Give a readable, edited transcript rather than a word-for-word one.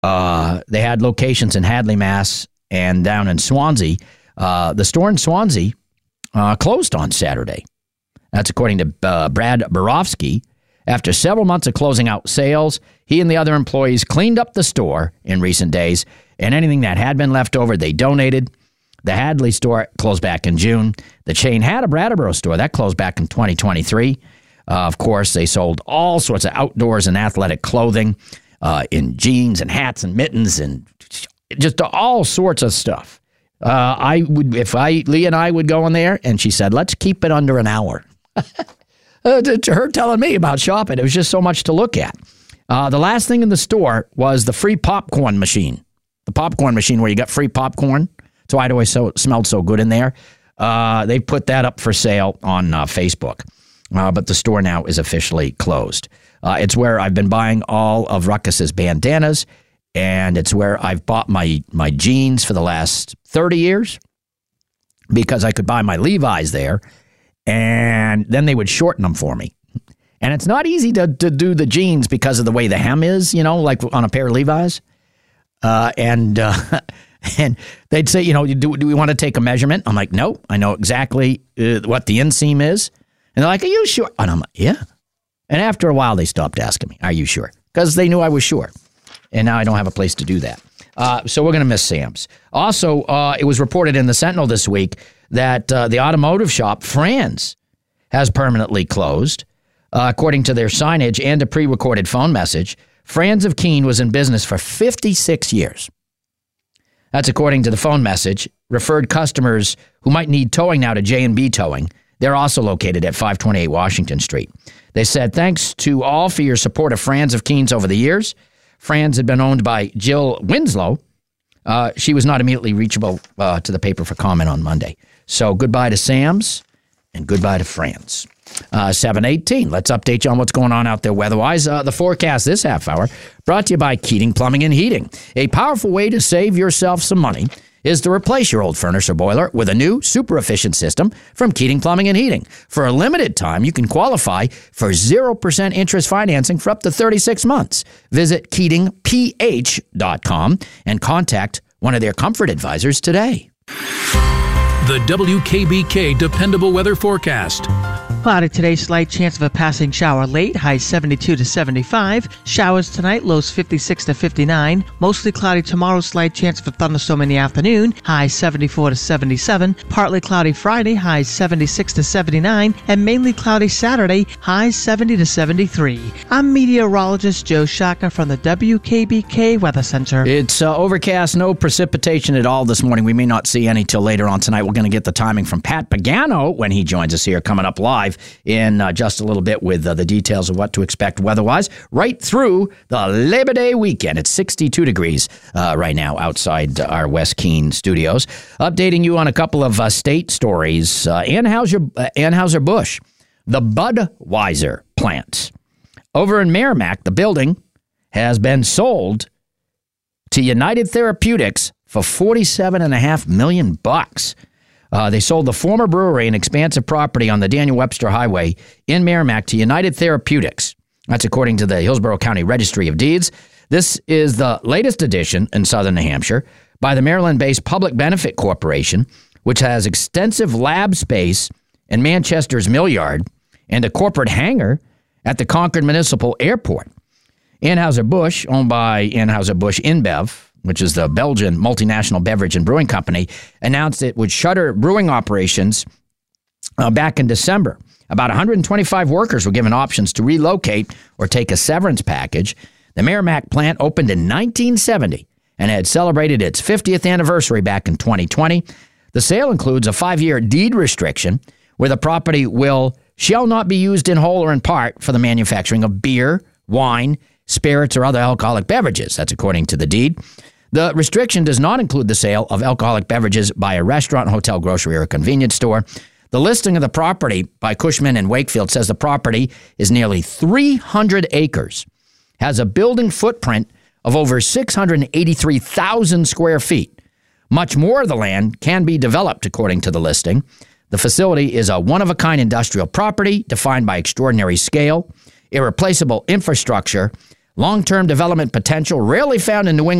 They had locations in Hadley, Mass, and down in Swansea. The store in Swansea closed on Saturday. That's according to Brad Borofsky. After several months of closing out sales, he and the other employees cleaned up the store in recent days, and anything that had been left over, they donated. The Hadley store closed back in June. The chain had a Brattleboro store. That closed back in 2023. Of course, they sold all sorts of outdoors and athletic clothing in jeans and hats and mittens and just all sorts of stuff. Lee and I would go in there, and she said, let's keep it under an hour. To her telling me about shopping, it was just so much to look at. The last thing in the store was the free popcorn machine. The popcorn machine where you got free popcorn. That's why it always smelled so good in there. They put that up for sale on Facebook. But the store now is officially closed. It's where I've been buying all of Ruckus's bandanas, and it's where I've bought my jeans for the last 30 years because I could buy my Levi's there, and then they would shorten them for me. And it's not easy to do the jeans because of the way the hem is, like on a pair of Levi's. And they'd say, do we want to take a measurement? I'm like, no, I know exactly what the inseam is. And they're like, are you sure? And I'm like, yeah. And after a while, they stopped asking me, are you sure? Because they knew I was sure. And now I don't have a place to do that. So we're going to miss Sam's. Also, it was reported in the Sentinel this week that the automotive shop, Franz, has permanently closed. According to their signage and a pre-recorded phone message, Franz of Keene was in business for 56 years. That's according to the phone message. Referred customers who might need towing now to J&B Towing. They're also located at 528 Washington Street. They said, thanks to all for your support of Franz of Keene's over the years. Franz had been owned by Jill Winslow. She was not immediately reachable to the paper for comment on Monday. So goodbye to Sam's and goodbye to Franz. 7:18. Let's update you on what's going on out there weather-wise. The forecast this half hour brought to you by Keating Plumbing and Heating. A powerful way to save yourself some money is to replace your old furnace or boiler with a new super efficient system from Keating Plumbing and Heating. For a limited time, you can qualify for 0% interest financing for up to 36 months. Visit KeatingPH.com and contact one of their comfort advisors today. The WKBK Dependable Weather Forecast. Cloudy today, slight chance of a passing shower late, highs 72 to 75. Showers tonight, lows 56 to 59. Mostly cloudy tomorrow, slight chance of a thunderstorm in the afternoon, highs 74 to 77. Partly cloudy Friday, highs 76 to 79. And mainly cloudy Saturday, highs 70 to 73. I'm meteorologist Joe Shaka from the WKBK Weather Center. It's overcast, no precipitation at all this morning. We may not see any till later on tonight. We're going to get the timing from Pat Pagano when he joins us here coming up live in just a little bit with the details of what to expect weather-wise right through the Labor Day weekend. It's 62 degrees right now outside our West Keene studios. Updating you on a couple of state stories. Anheuser-Busch, the Budweiser plant. Over in Merrimack, the building has been sold to United Therapeutics for $47.5 million. They sold the former brewery and expansive property on the Daniel Webster Highway in Merrimack to United Therapeutics. That's according to the Hillsborough County Registry of Deeds. This is the latest addition in southern New Hampshire by the Maryland-based Public Benefit Corporation, which has extensive lab space in Manchester's Mill Yard and a corporate hangar at the Concord Municipal Airport. Anheuser-Busch, owned by Anheuser-Busch InBev, which is the Belgian multinational beverage and brewing company, announced it would shutter brewing operations back in December. About 125 workers were given options to relocate or take a severance package. The Merrimack plant opened in 1970 and had celebrated its 50th anniversary back in 2020. The sale includes a 5-year deed restriction where the property shall not be used in whole or in part for the manufacturing of beer, wine, spirits, or other alcoholic beverages. That's according to the deed. The restriction does not include the sale of alcoholic beverages by a restaurant, hotel, grocery, or a convenience store. The listing of the property by Cushman and Wakefield says the property is nearly 300 acres, has a building footprint of over 683,000 square feet. Much more of the land can be developed, according to the listing. The facility is a one-of-a-kind industrial property defined by extraordinary scale, irreplaceable infrastructure, Long-term development potential rarely found in New England